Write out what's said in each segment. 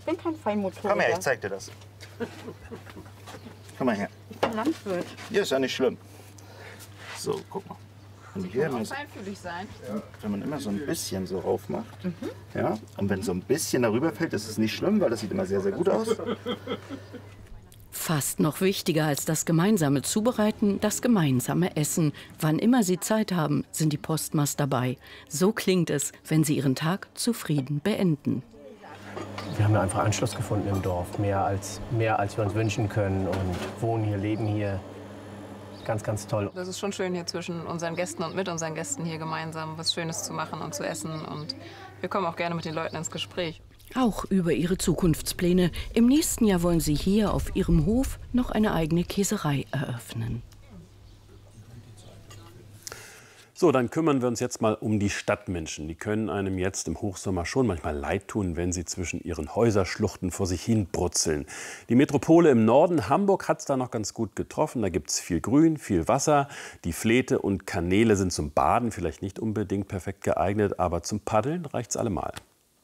bin kein Feinmotoriker. Komm her, ich zeig dir das. Komm mal her. Landwirt. Hier ist ja nicht schlimm. So, guck mal. Wenn, hier immer so, Feinfühlig sein. wenn man immer so ein bisschen so rauf macht, ja, und wenn so ein bisschen darüber fällt, ist es nicht schlimm, weil das sieht immer sehr, sehr gut aus. Fast noch wichtiger als das gemeinsame Zubereiten, das gemeinsame Essen. Wann immer Sie Zeit haben, sind die Postmas dabei. So klingt es, wenn sie ihren Tag zufrieden beenden. Wir haben ja einfach Anschluss gefunden im Dorf, mehr als wir uns wünschen können, und wohnen hier, leben hier. Ganz, ganz toll. Das ist schon schön, hier zwischen unseren Gästen und mit unseren Gästen hier gemeinsam was Schönes zu machen und zu essen. Und wir kommen auch gerne mit den Leuten ins Gespräch. Auch über ihre Zukunftspläne. Im nächsten Jahr wollen sie hier auf ihrem Hof noch eine eigene Käserei eröffnen. So, dann kümmern wir uns jetzt mal um die Stadtmenschen. Die können einem jetzt im Hochsommer schon manchmal leid tun, wenn sie zwischen ihren Häuserschluchten vor sich hin brutzeln. Die Metropole im Norden, Hamburg, hat es da noch ganz gut getroffen. Da gibt es viel Grün, viel Wasser. Die Flete und Kanäle sind zum Baden vielleicht nicht unbedingt perfekt geeignet, aber zum Paddeln reicht es allemal.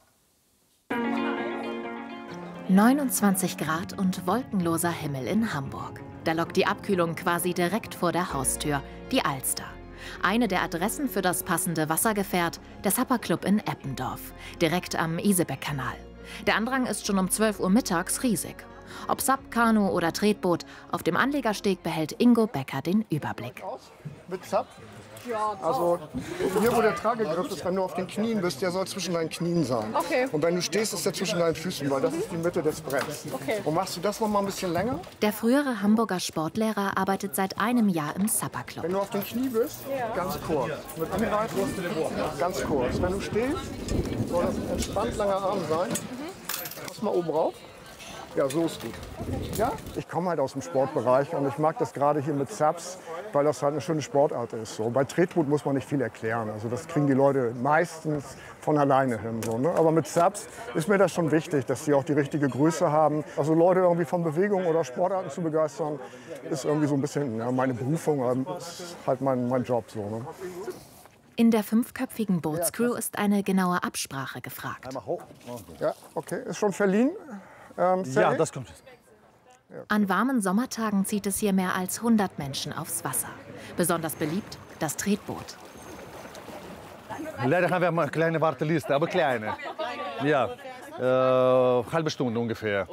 29 Grad und wolkenloser Himmel in Hamburg. Da lockt die Abkühlung quasi direkt vor der Haustür, die Alster. Eine der Adressen für das passende Wassergefährt, der Supper-Club in Eppendorf, direkt am Isebeck-Kanal. Der Andrang ist schon um 12 Uhr mittags riesig. Ob Sub, Kanu oder Tretboot, auf dem Anlegersteg behält Ingo Becker den Überblick. Mit Sub? Also hier, wo der Tragegriff ist, wenn du auf den Knien bist, der soll zwischen deinen Knien sein. Okay. Und wenn du stehst, ist der zwischen deinen Füßen, weil das ist die Mitte des Bretts. Okay. Und machst du das noch mal ein bisschen länger? Der frühere Hamburger Sportlehrer arbeitet seit einem Jahr im Supper-Club. Wenn du auf den Knie bist, ganz kurz. Mit Anreißen, ganz kurz. Wenn du stehst, soll das ein entspannt langer Arm sein. Pass mal oben rauf. Ja, so ist gut. Ja? Ich komme halt aus dem Sportbereich und ich mag das gerade hier mit Subs, weil das halt eine schöne Sportart ist. So. Bei Tretboot muss man nicht viel erklären. Also das kriegen die Leute meistens von alleine hin. So, ne? Aber mit Subs ist mir das schon wichtig, dass sie auch die richtige Größe haben. Also Leute irgendwie von Bewegung oder Sportarten zu begeistern, ist irgendwie so ein bisschen meine Berufung, ist halt mein Job. So, ne? In der 5-köpfigen Bootscrew ist eine genaue Absprache gefragt. Einmal hoch. Ja, okay. Ist schon verliehen? Ja, das kommt. An warmen Sommertagen zieht es hier mehr als 100 Menschen aufs Wasser. Besonders beliebt das Tretboot. Leider haben wir mal eine kleine Warteliste, aber kleine. Ja, halbe Stunde ungefähr.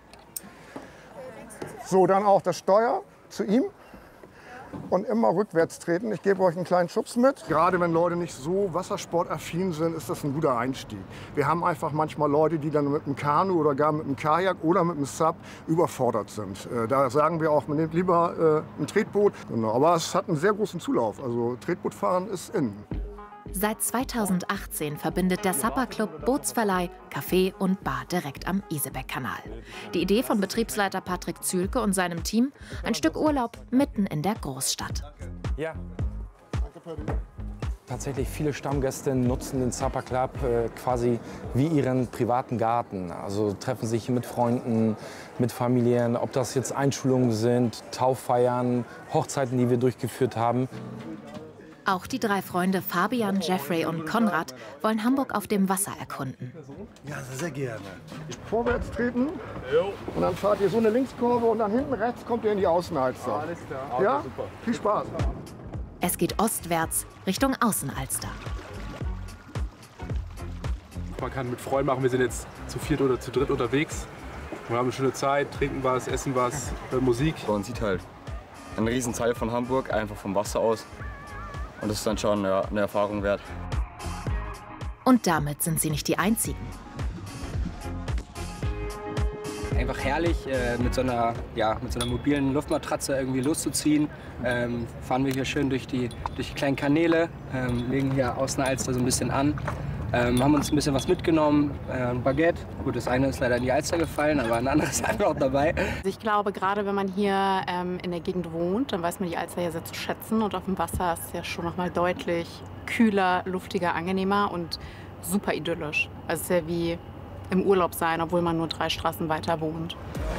So, dann auch das Steuer zu ihm. Und immer rückwärts treten. Ich gebe euch einen kleinen Schubs mit. Gerade wenn Leute nicht so wassersportaffin sind, ist das ein guter Einstieg. Wir haben einfach manchmal Leute, die dann mit einem Kanu oder gar mit einem Kajak oder mit einem Sub überfordert sind. Da sagen wir auch, man nimmt lieber ein Tretboot. Genau. Aber es hat einen sehr großen Zulauf. Also Tretbootfahren ist in. Seit 2018 verbindet der Supper-Club Bootsverleih, Café und Bar direkt am Isebeck-Kanal. Die Idee von Betriebsleiter Patrick Zühlke und seinem Team, ein Stück Urlaub mitten in der Großstadt. Ja. Tatsächlich viele Stammgäste nutzen den Supper Club quasi wie ihren privaten Garten. Also treffen sich mit Freunden, mit Familien, ob das jetzt Einschulungen sind, Tauffeiern, Hochzeiten, die wir durchgeführt haben. Auch die 3 Freunde Fabian, Jeffrey und Konrad wollen Hamburg auf dem Wasser erkunden. Ja, sehr gerne. Vorwärts treten und dann fahrt ihr so eine Linkskurve und dann hinten rechts kommt ihr in die Außenalster. Alles klar. Ja? Super. Viel Spaß. Es geht ostwärts Richtung Außenalster. Man kann mit Freunden machen, wir sind jetzt zu 4 oder zu 3 unterwegs. Wir haben eine schöne Zeit, trinken was, essen was, hören Musik. Man sieht halt einen riesen Teil von Hamburg, einfach vom Wasser aus. Und das ist dann schon eine Erfahrung wert. Und damit sind sie nicht die Einzigen. Einfach herrlich, mit so einer mobilen Luftmatratze irgendwie loszuziehen. Fahren wir hier schön durch die kleinen Kanäle, legen hier Außenalster so ein bisschen an. Haben uns ein bisschen was mitgenommen, ein Baguette. Gut, das eine ist leider in die Alster gefallen, aber ein anderes ist auch dabei. Ich glaube, gerade wenn man hier in der Gegend wohnt, dann weiß man die Alster hier sehr zu schätzen. Und auf dem Wasser ist es ja schon noch mal deutlich kühler, luftiger, angenehmer und super idyllisch. Also es ist ja wie im Urlaub sein, obwohl man nur 3 Straßen weiter wohnt.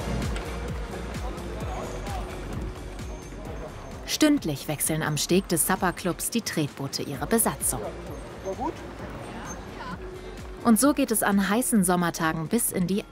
Stündlich wechseln am Steg des Supper-Clubs die Tretboote ihre Besatzung. War gut? Und so geht es an heißen Sommertagen bis in die